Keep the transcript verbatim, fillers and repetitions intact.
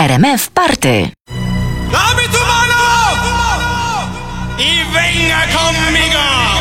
R M F Party. ¡Dame tu mano! ¡Y venga conmigo!